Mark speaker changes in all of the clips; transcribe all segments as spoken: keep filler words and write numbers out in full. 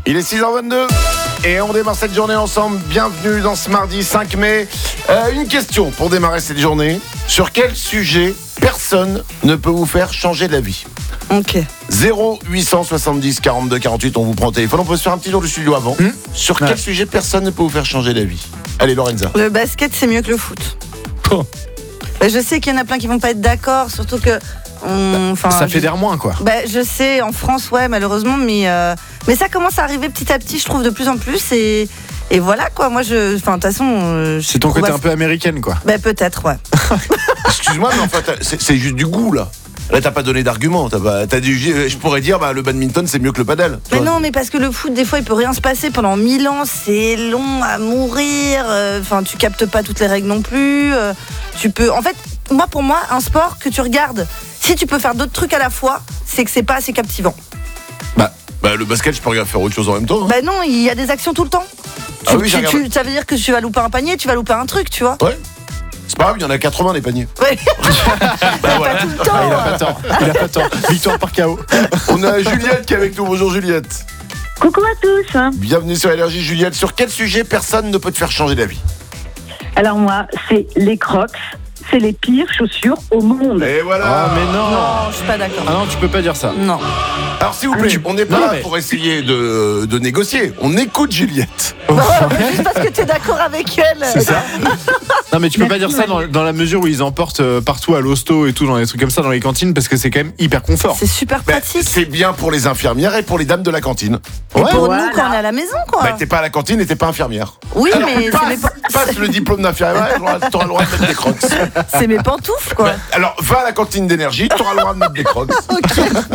Speaker 1: Il est six heures vingt-deux et on démarre cette journée ensemble. Bienvenue dans ce mardi cinq mai. Euh, une question pour démarrer cette journée. Sur quel sujet personne ne peut vous faire changer d'avis ?
Speaker 2: Ok.
Speaker 1: zéro huit cent soixante-dix quarante-deux quarante-huit, on vous prend au téléphone. On peut se faire un petit tour du studio avant. Mmh. Sur quel ouais. sujet personne ne peut vous faire changer d'avis ? Allez, Lorenza.
Speaker 2: Le basket, c'est mieux que le foot. Oh. Bah, je sais qu'il y en a plein qui vont pas être d'accord, surtout que... On,
Speaker 3: ça
Speaker 2: je,
Speaker 3: fédère moins, quoi.
Speaker 2: Bah, je sais, en France, ouais, malheureusement, mais, euh, mais ça commence à arriver petit à petit, je trouve, de plus en plus. Et, et voilà, quoi. Moi, je. Enfin, de toute façon. Euh,
Speaker 3: c'est ton côté bah, un peu américaine, quoi.
Speaker 2: Bah, peut-être, ouais.
Speaker 1: Excuse-moi, mais en fait, c'est, c'est juste du goût, là. Là, t'as pas donné d'argument. T'as pas, t'as dit, je pourrais dire, bah, le badminton, c'est mieux que le padel.
Speaker 2: Mais non, mais parce que le foot, des fois, il peut rien se passer pendant mille ans. C'est long à mourir. Enfin, euh, tu captes pas toutes les règles non plus. Euh, tu peux. En fait, moi, pour moi, un sport que tu regardes, si tu peux faire d'autres trucs à la fois, c'est que c'est pas assez captivant.
Speaker 1: Bah, bah le basket, je peux regarder faire autre chose en même temps. Hein.
Speaker 2: Bah non, il y a des actions tout le temps.
Speaker 1: Ah
Speaker 2: tu,
Speaker 1: oui,
Speaker 2: tu, tu, ça veut dire que tu vas louper un panier, tu vas louper un truc, tu vois.
Speaker 1: Ouais. C'est pas grave, il y en a quatre-vingts des paniers.
Speaker 2: Ouais.
Speaker 1: bah, voilà.
Speaker 2: Pas tout le temps.
Speaker 3: Ah, il a pas tort. Il a pas tort. Victoire par K O.
Speaker 1: On a Juliette qui est avec nous. Bonjour Juliette.
Speaker 4: Coucou à tous.
Speaker 1: Bienvenue sur Énergie. Juliette, sur quel sujet personne ne peut te faire changer d'avis ?
Speaker 4: Alors moi, c'est les Crocs. C'est les pires chaussures au monde.
Speaker 1: Et voilà.
Speaker 3: Ah mais non.
Speaker 2: Non, je suis pas d'accord.
Speaker 3: Ah non, tu peux pas dire ça.
Speaker 2: Non.
Speaker 1: Alors s'il vous plaît, on n'est pas
Speaker 3: non,
Speaker 1: là
Speaker 3: mais...
Speaker 1: pour essayer de, de négocier. On écoute Juliette.
Speaker 2: Non, juste parce que tu es d'accord avec elle.
Speaker 3: C'est ça. Non mais tu peux pas dire ça dans, dans la mesure où ils emportent euh, partout à l'hosto et tout, dans les trucs comme ça, dans les cantines, parce que c'est quand même hyper confort.
Speaker 2: C'est super pratique.
Speaker 1: Ben, c'est bien pour les infirmières et pour les dames de la cantine.
Speaker 2: Et
Speaker 1: ouais,
Speaker 2: pour
Speaker 4: voilà.
Speaker 2: nous quand on est à la maison, quoi.
Speaker 1: Bah t'es pas à la cantine et t'es pas infirmière.
Speaker 2: Oui,
Speaker 1: alors,
Speaker 2: mais
Speaker 1: passe,
Speaker 2: c'est mes pa-
Speaker 1: passe le diplôme d'infirmière, t'auras le droit de mettre des crocs.
Speaker 2: C'est mes pantoufles, quoi.
Speaker 1: Bah, alors va à la cantine d'énergie, t'auras le droit de mettre des crocs.
Speaker 2: Ok.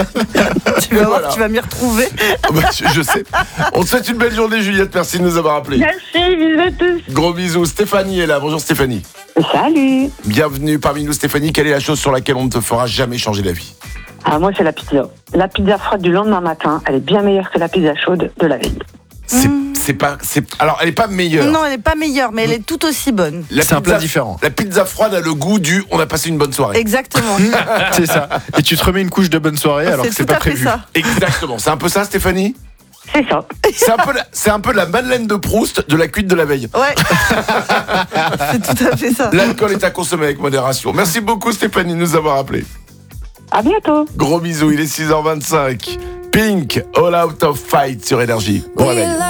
Speaker 2: Tu vas voir, voilà. Tu vas m'y retrouver.
Speaker 1: Bah, je, je sais. On te souhaite une belle journée, Juliette. Merci de nous avoir appelés.
Speaker 4: Merci, bisous à tous.
Speaker 1: Gros bisous. Stéphanie est là. Bonjour Stéphanie.
Speaker 4: Salut.
Speaker 1: Bienvenue parmi nous Stéphanie. Quelle est la chose sur laquelle on ne te fera jamais changer d'avis ?
Speaker 4: Ah, moi, c'est la pizza. La pizza froide du lendemain matin, elle est bien meilleure que la pizza chaude de la veille.
Speaker 1: C'est,
Speaker 2: mmh.
Speaker 1: c'est pas, c'est, alors, elle est pas meilleure.
Speaker 2: Non, elle est pas meilleure, mais elle est tout aussi bonne.
Speaker 1: La
Speaker 3: c'est pizza, un plat différent.
Speaker 1: La pizza froide a le goût du on a passé une bonne soirée.
Speaker 2: Exactement.
Speaker 3: C'est ça. Et tu te remets une couche de bonne soirée alors
Speaker 2: c'est
Speaker 3: que c'est
Speaker 2: tout
Speaker 3: pas
Speaker 2: à fait
Speaker 3: prévu.
Speaker 2: Ça.
Speaker 1: Exactement. C'est un peu ça, Stéphanie ?
Speaker 4: C'est ça.
Speaker 1: C'est un peu la, c'est un peu la Madeleine de Proust de la cuite de la veille.
Speaker 2: Ouais. C'est tout à fait ça.
Speaker 1: L'alcool est à consommer avec modération. Merci beaucoup Stéphanie de nous avoir appelés.
Speaker 4: À bientôt.
Speaker 1: Gros bisous, il est six heures vingt-cinq. Pink, All Out of Fight sur Énergie. Bon réveil.